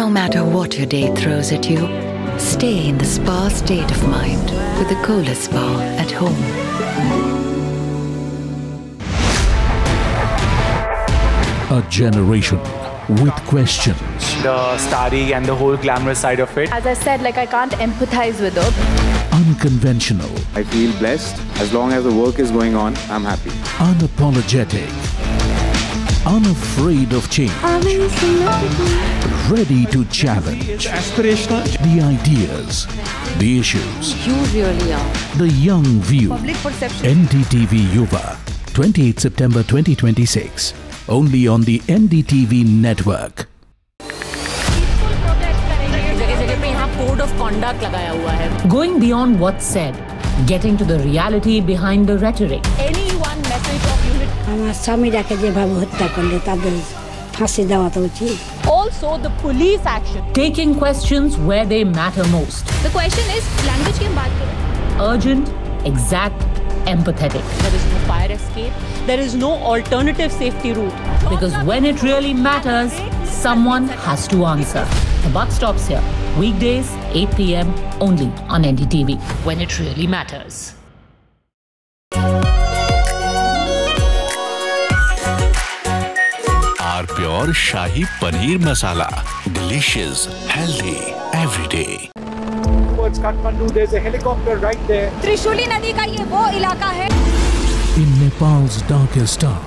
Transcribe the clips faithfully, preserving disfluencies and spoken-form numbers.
No matter what your day throws at you, stay in the spa state of mind with the Kohler Spa at home. A generation with questions. The starry and the whole glamorous side of it. As I said, like I can't empathize with her. Unconventional. I feel blessed. As long as the work is going on, I'm happy. Unapologetic. Unafraid of change. Ready to challenge. It's aspirational. The ideas. The issues. You really are. The young view. Public perception. N D T V Yuva. twenty-eighth September twenty twenty-six. Only on the N D T V network. Code of conduct लगाया हुआ है. Going beyond what's said, getting to the reality behind the rhetoric. Any one message of unity. আমার স্বামীটাকে যেভাবে হত্যা করলে তাদের ফাঁসি দেওয়া তো উচিত. Also the police action. Taking questions where they matter most. The question is, language की हम बात करें. Urgent, exact, empathetic. There is no fire escape. There is no alternative safety route. Because when it really matters, someone has to answer. The buck stops here. Weekdays, eight p m only on N D T V. When it really matters. Our pure Shahi Paneer Masala. Delicious, healthy, every day. Towards Kathmandu, there's a helicopter right there. Trishuli नदी का ये वो इलाका है. In Nepal's darkest hour,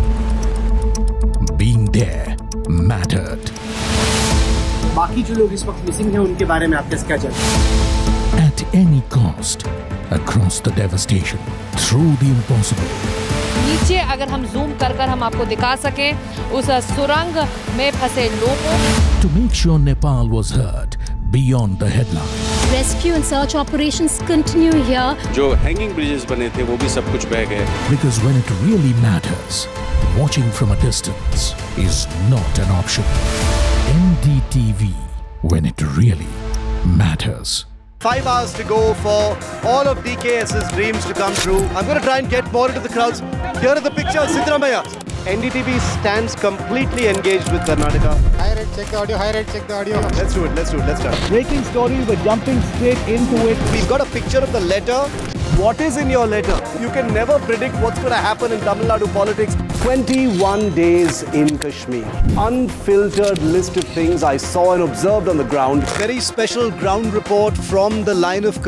being there mattered. बाकी जो लोग इस वक्त मिसिंग हैं उनके बारे में आप क्या कहते हैं? At any cost, across the devastation, through the impossible. नीचे अगर हम zoom कर कर हम आपको दिखा सकें उस सुरंग में फंसे लोगों. To make sure Nepal was heard beyond the headlines. Rescue and search operations continue here. जो hanging bridges बने थे वो भी सब कुछ बह गए. Because when it really matters, watching from a distance is not an option. N D T V, when it really matters. Five hours to go for all of D K S's dreams to come true. I'm going to try and get more into the crowds. Here are the pictures, Siddaramaiah. N D T V stands completely engaged with Karnataka. High rate, check the audio. High rate, check the audio. Let's do it. Let's do it. Let's start. Breaking story. We're jumping straight into it. We've got a picture of the letter. What is in your letter? You can never predict what's going to happen in Tamil Nadu politics. twenty-one days in Kashmir. Unfiltered list of things I saw and observed on the ground. Very special ground report from the line of...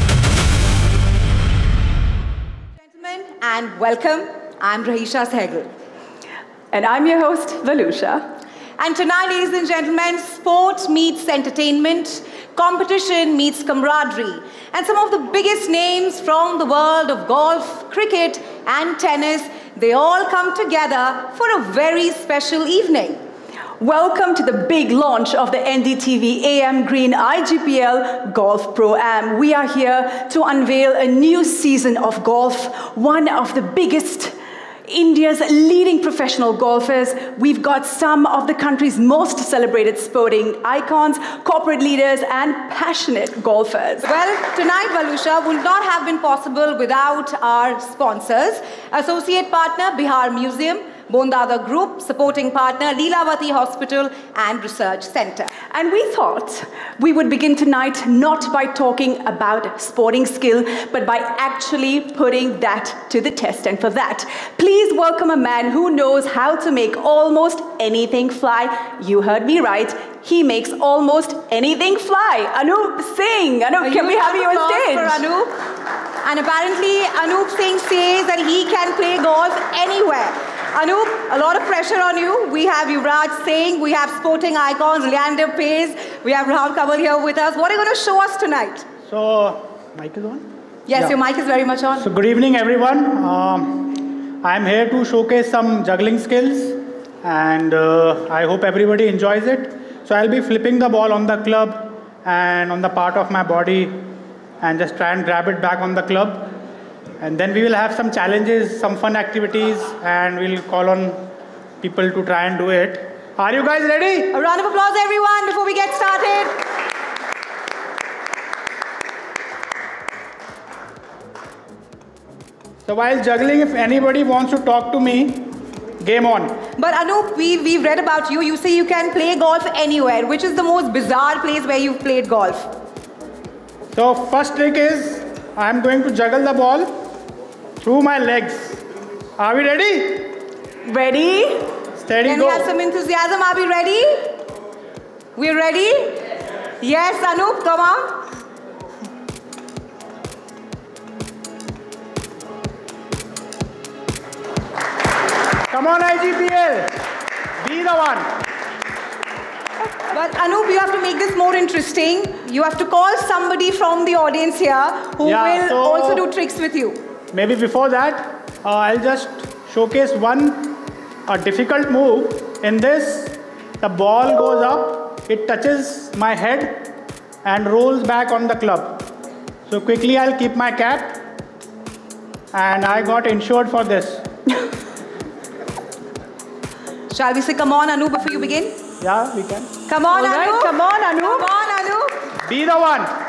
Gentlemen, and welcome. I'm Rahisha Sehgal. And I'm your host, Valusha. And tonight, ladies and gentlemen, sport meets entertainment, competition meets camaraderie. And some of the biggest names from the world of golf, cricket, and tennis, they all come together for a very special evening. Welcome to the big launch of the N D T V A M Green I G P L Golf Pro-Am. We are here to unveil a new season of golf, one of the biggest India's leading professional golfers. We've got some of the country's most celebrated sporting icons, corporate leaders, and passionate golfers. Well, tonight, Valusha, would not have been possible without our sponsors. Associate partner, Bihar Museum, Bondada Group, supporting partner, Leelavati Hospital and Research Center. And we thought we would begin tonight not by talking about sporting skill, but by actually putting that to the test. And for that, please welcome a man who knows how to make almost anything fly. You heard me right. He makes almost anything fly. Anup Singh. Anup, can we have you on stage? For Anup. And apparently, Anup Singh says that he can play golf anywhere. Anup, a lot of pressure on you. We have Yuvraj Singh, we have sporting icons, Leander Paes, we have Rahul Kanwar here with us. What are you going to show us tonight? So, mic is on? Yes, yeah. Your mic is very much on. So, good evening, everyone. Um, I'm here to showcase some juggling skills, and uh, I hope everybody enjoys it. So, I'll be flipping the ball on the club and on the part of my body, and just try and grab it back on the club. And then we will have some challenges, some fun activities, and we'll call on people to try and do it. Are you guys ready? A round of applause, everyone, before we get started. So while juggling, if anybody wants to talk to me, game on. But Anup, we, we've read about you. You say you can play golf anywhere. Which is the most bizarre place where you've played golf? So first trick is, I'm going to juggle the ball through my legs. Are we ready? Ready? Steady, Can go. we have some enthusiasm? Are we ready? We're ready? Yes, Anup, come on. Come on, I G P L. Be the one. But Anup, you have to make this more interesting. You have to call somebody from the audience here who Yeah, will so also do tricks with you. Maybe before that, uh, I'll just showcase one a difficult move. In this, the ball goes up, it touches my head and rolls back on the club. So quickly I'll keep my cap, and I got insured for this. Shall we say come on Anup before you begin? Yeah, we can. Come on All right, Anup. come on, Anup. Come on Anup. Be the one.